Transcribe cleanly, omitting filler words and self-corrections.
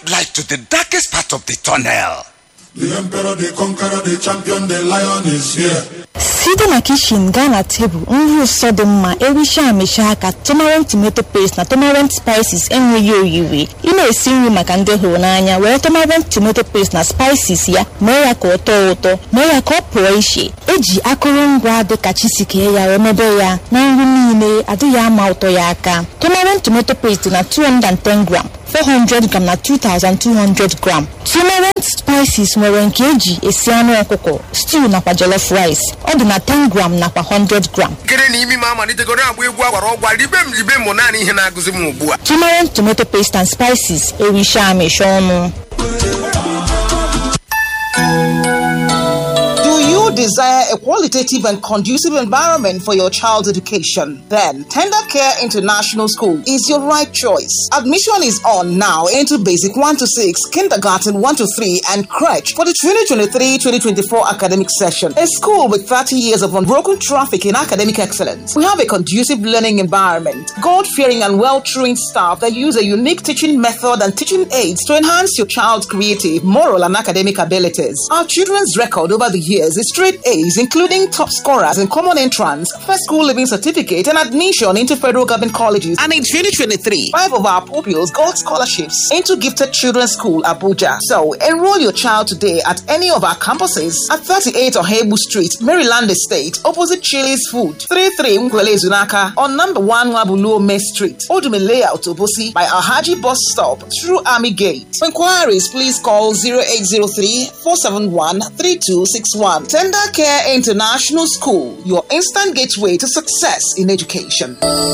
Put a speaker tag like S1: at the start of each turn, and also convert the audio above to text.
S1: light to the darkest part of the tunnel.
S2: The emperor, the conqueror, the champion, the lion is here.
S3: Site na kitchen gaa na table nri ụsọ dị mma ericha amịcha aka tomarant tomato paste na tomarant spices enweghị oyiri. Ị na-esi nri maka ndị hụrụ n'anya were tomarant tomato paste na spices ya mee ya ka ọ tọọ ụtọ mee ya ka ọ pụọ iche. Eji akụrụngwa dịka chisikee ya remebe ya na nri niile adịghị ama ụtọ ya aka. Tomarant tomato paste na 210 gram 400 gram na 2200 gram. Tomarant spices nwere nke eji esi anụ ọkụkọ stew nakwa jollof rice. Ọ dị na 10 gram nakwa 100 gram.
S4: Kere na imi mama ni tegoro agba egwu agwara ọgwa libe m naanị ihe na-agụzi m ugbu a.
S3: Tomarant tomato paste and spices ericha amịcha ọnụ.
S5: Desire a qualitative and conducive environment for your child's education? Then Tender Care International School is your right choice. Admission is on now into Basic 1 to 6, Kindergarten 1 to 3, and Crèche for the 2023-2024 academic session. A school with 30 years of unbroken traffic in academic excellence. We have a conducive learning environment, God-fearing and well-trained staff that use a unique teaching method and teaching aids to enhance your child's creative, moral, and academic abilities. Our children's record over the years is straight A's, including top scorers in common entrance, first school living certificate, and admission into federal government colleges. And in 2023, 5 of our pupils got scholarships into Gifted Children's School, Abuja. So enroll your child today at any of our campuses at 38 Ohebu Street, Maryland Estate, opposite Chili's Food, 33 Nkwele Zunaka, on number 1 Wabuluo May Street, Odume Layout, Obosi, by Alhaji Bus Stop, through Army Gate. For inquiries, please call 0803-471-3261. Tender Care International School, your instant gateway to success in education.